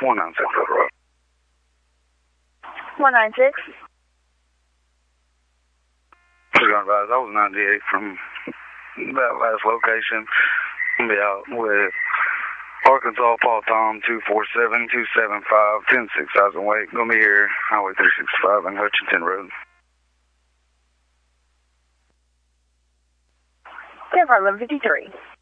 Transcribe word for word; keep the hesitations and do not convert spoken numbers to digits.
one nine six Road Road. one nine six. Just gonna advise, I was ninety-eight from that last location. I'm gonna be out with Arkansas Paul Tom two four seven two seven five ten six thousand weight. Gonna be here Highway three sixty-five and Hutchinson Road. ten five eleven fifty-three.